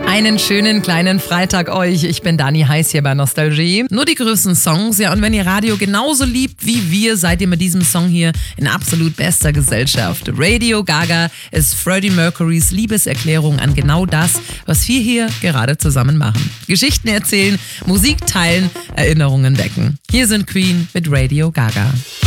Einen schönen kleinen Freitag euch. Ich bin Dani Heiß hier bei Nostalgie. Nur die größten Songs, ja, und wenn ihr Radio genauso liebt wie wir, seid ihr mit diesem Song hier in absolut bester Gesellschaft. Radio Gaga ist Freddie Mercurys Liebeserklärung an genau das, was wir hier gerade zusammen machen. Geschichten erzählen, Musik teilen, Erinnerungen wecken. Hier sind Queen mit Radio Gaga.